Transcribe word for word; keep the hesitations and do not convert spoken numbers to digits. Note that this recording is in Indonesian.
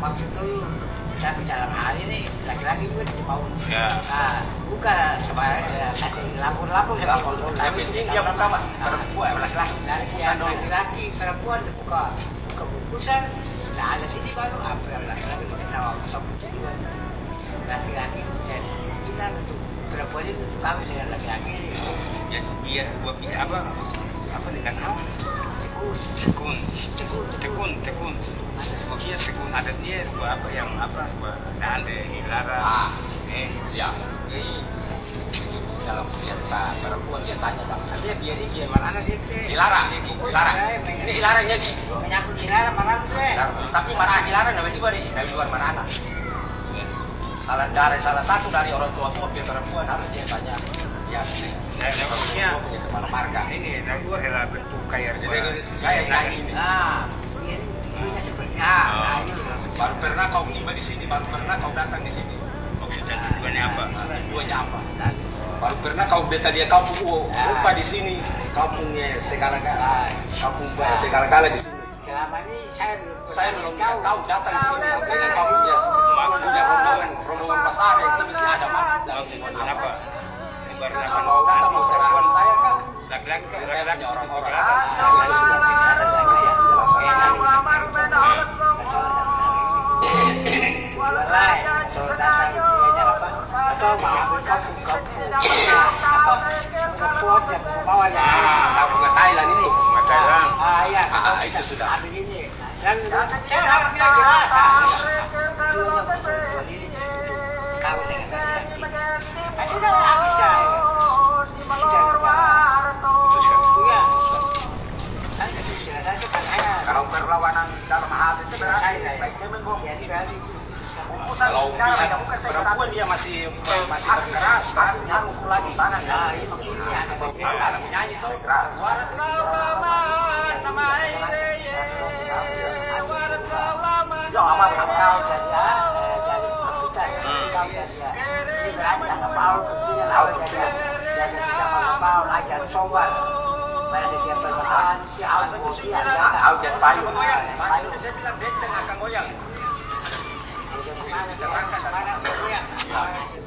maksud dulu. Tapi dalam hal ini laki-laki juga tidak mau. Ya. Nah, bukan sebenarnya kasih lapor-lapor ya. Tapi ini dia pertama perempuan laki-laki, laki-laki perempuan buka buka bungkusan. Nah ada sini baru apa yang laki-laki kita tahu kita butuh juga. Laki-laki dan bilang itu perempuan itu kami dengan laki-laki. Ya dia buat apa apa dengan apa? Tekun, tekun, tekun, tekun. Oh iya tekun ada dia sebuah apa yang apa sebuah dande dilarang. Ah, eh, ya, ini dalam dia perempuan dia tanya bang, Dia biar dia biar mana dia dilarang, dilarang. Ini dilarangnya di. menyangkut dilarang mana tuh? Tapi mana dilarang dari luar ini, dari luar mana? Salah dari salah satu dari orang tua tua biar perempuan harus dia tanya. Ya, Nah, maksudnya punya kepala marga. ini dari luar adalah bentuk kayak Jadi saya tanya ini. Nah, ini punya seperti ah, ini Baru pernah kau tiba di sini, baru pernah kau datang di sini. oke dan tujuannya apa? Tujuannya apa? Baru pernah kau beta dia kampung lupa di sini, kampungnya segala-gala, kampung segala-gala di sini. selama ini saya belum Saya belum tahu datang di sini, dengan kamu dia punya rombongan, rombongan pasar itu mesti ada mak. Kenapa? Ibarat Kalau mau datang mau serangan saya kan, laki-laki ke saya laki-laki punya orang-orang. itu sudah tidak ada lagi ya. Mulai atau datang dianya apa? Atau mau ambil kampung kampung apa? Kepuat yang ke bawah ya. Ah, kampung Thailand ini. Thailand. Ah iya, Ah, itu sudah. ambil ini. Dan saya harus bilang jelas. Kau dengan laki-laki. Sudah nggak bisa. Sudah iya. Saya sudah saja kan saya. Kalau perlawanan dalam hal itu Saya berarti baiknya menggong. jadi kali itu. Kalau pihak perempuan dia masih masih keras, kan harus mukul lagi. Nah, ini maksudnya ada Ada penyanyi tuh. Warat kau lama nama aire ye. Warat kau lama. Yo amat kau jadi ya, jadi kita kau jadi ya. Ini berarti nggak mau begini lah jadi. Jadi kita mau mau aja sobat. Banyak dia permasalahan si awal dia ada. Au jet payu. Payu saya bilang benteng akan goyang. Mana mana mana